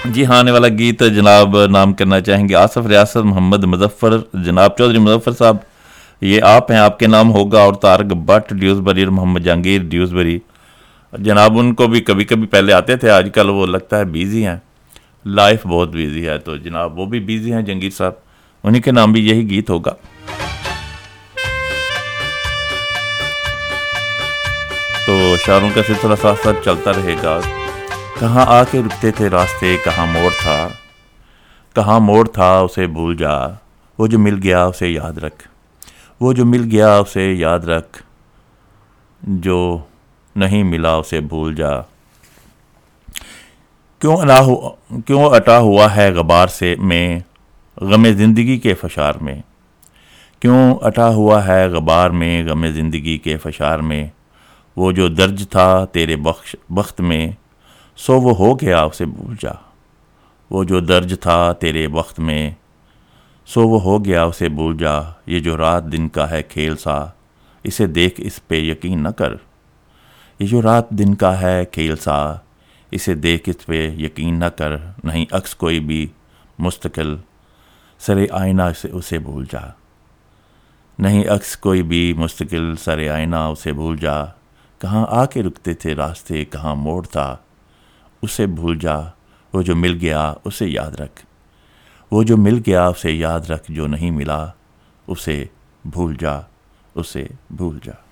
جی ہاں، آنے والا گیت جناب نام کرنا چاہیں گے آصف ریاست محمد مظفر، جناب چودھری مظفر صاحب یہ آپ ہیں، آپ کے نام ہوگا، اور طارق بٹ ڈیوزبری اور محمد جہانگیر ڈیوزبری جناب، ان کو بھی کبھی کبھی پہلے آتے تھے، آج کل وہ لگتا ہے بیزی ہیں، لائف بہت بیزی ہے، تو جناب وہ بھی بیزی ہیں جہانگیر صاحب، انہی کے نام بھی یہی گیت ہوگا۔ تو شعروں کا سلسلہ ساتھ ساتھ چلتا رہے گا۔ کہاں آ کے رکتے تھے راستے، کہاں موڑ تھا، کہاں موڑ تھا اسے بھول جا، وہ جو مل گیا اسے یاد رکھ، وہ جو مل گیا اسے یاد رکھ، جو نہیں ملا اسے بھول جا۔ کیوں اٹا ہوا ہے غبار سے میں غم زندگی کے فشار میں، کیوں اٹا ہوا ہے غبار میں غم زندگی کے فشار میں، وہ جو درج تھا تیرے بخت میں سو وہ ہو گیا اسے بھول جا، وہ جو درج تھا تیرے بخت میں سو وہ ہو گیا اسے بھول جا، یہ جو رات دن کا ہے کھیل سا اسے دیکھ اس پہ یقین نہ کر، یہ جو رات دن کا ہے کھیل سا اسے دیکھ اس پہ یقین نہ کر، نہیں عکس کوئی بھی مستقل سر آئینہ اسے بھول جا، نہیں عکس کوئی بھی مستقل سر آئینہ اسے بھول جا، کہاں آ کے رکتے تھے راستے، کہاں موڑ تھا اسے بھول جا، وہ جو مل گیا اسے یاد رکھ، وہ جو مل گیا اسے یاد رکھ، جو نہیں ملا اسے بھول جا، اسے بھول جا۔